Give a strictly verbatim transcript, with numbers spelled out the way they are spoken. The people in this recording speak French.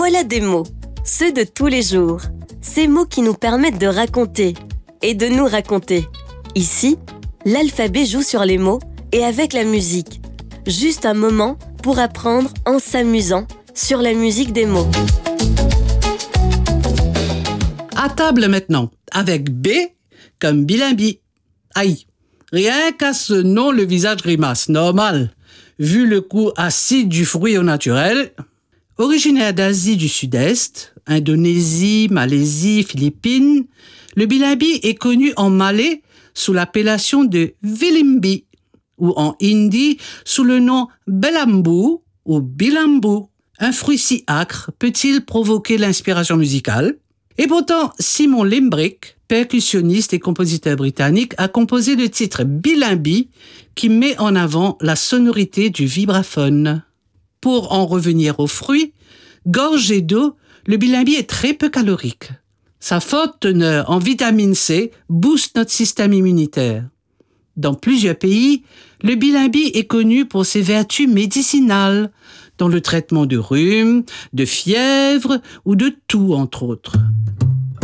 voilà des mots, ceux de tous les jours. Ces mots qui nous permettent de raconter et de nous raconter. Ici, l'alphabet joue sur les mots et avec la musique. Juste un moment pour apprendre en s'amusant sur la musique des mots. À table maintenant, avec B comme bilimbi. Aïe, rien qu'à ce nom, le visage grimace, normal. Vu le goût acide du fruit au naturel, originaire d'Asie du Sud-Est, Indonésie, Malaisie, Philippines, le bilimbi est connu en malais sous l'appellation de vilimbi ou en hindi sous le nom belambu ou bilambu. Un fruit si acre peut-il provoquer l'inspiration musicale? Et pourtant, Simon Limbrick, percussionniste et compositeur britannique, a composé le titre Bilimbi qui met en avant la sonorité du vibraphone. Pour en revenir aux fruits, gorgé d'eau, le bilimbi est très peu calorique. Sa forte teneur en vitamine C booste notre système immunitaire. Dans plusieurs pays, le bilimbi est connu pour ses vertus médicinales, dans le traitement de rhume, de fièvre ou de toux, entre autres.